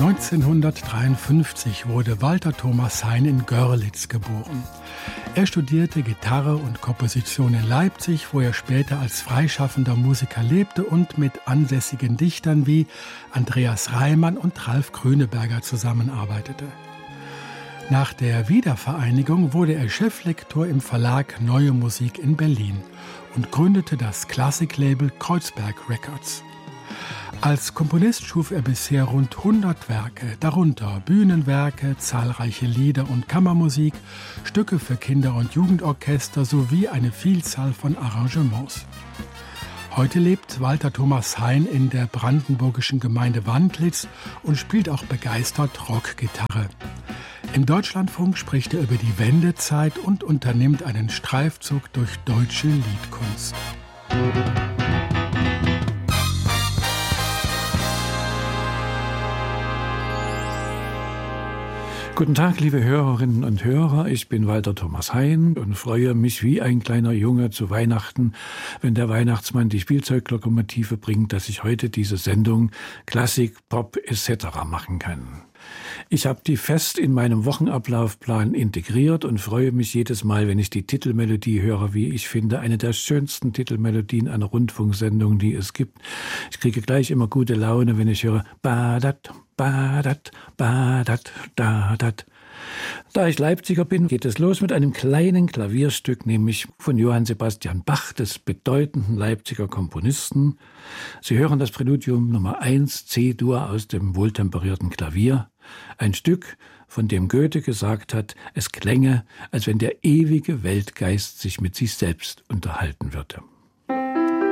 1953 wurde Walter Thomas Hein in Görlitz geboren. Er studierte Gitarre und Komposition in Leipzig, wo er später als freischaffender Musiker lebte und mit ansässigen Dichtern wie Andreas Reimann und Ralf Grüneberger zusammenarbeitete. Nach der Wiedervereinigung wurde er Cheflektor im Verlag Neue Musik in Berlin und gründete das Klassiklabel Kreuzberg Records. Als Komponist schuf er bisher rund 100 Werke, darunter Bühnenwerke, zahlreiche Lieder und Kammermusik, Stücke für Kinder- und Jugendorchester sowie eine Vielzahl von Arrangements. Heute lebt Walter Thomas Hein in der brandenburgischen Gemeinde Wandlitz und spielt auch begeistert Rockgitarre. Im Deutschlandfunk spricht er über die Wendezeit und unternimmt einen Streifzug durch deutsche Liedkunst. Guten Tag, liebe Hörerinnen und Hörer, ich bin Walter Thomas Hein und freue mich wie ein kleiner Junge zu Weihnachten, wenn der Weihnachtsmann die Spielzeuglokomotive bringt, dass ich heute diese Sendung Klassik, Pop etc. machen kann. Ich habe die fest in meinem Wochenablaufplan integriert und freue mich jedes Mal, wenn ich die Titelmelodie höre, wie ich finde, eine der schönsten Titelmelodien einer Rundfunksendung, die es gibt. Ich kriege gleich immer gute Laune, wenn ich höre Badat, Badat, Badat, Dadat. Da ich Leipziger bin, geht es los mit einem kleinen Klavierstück, nämlich von Johann Sebastian Bach, des bedeutenden Leipziger Komponisten. Sie hören das Präludium Nummer 1 C-Dur aus dem wohltemperierten Klavier. Ein Stück, von dem Goethe gesagt hat, es klänge, als wenn der ewige Weltgeist sich mit sich selbst unterhalten würde.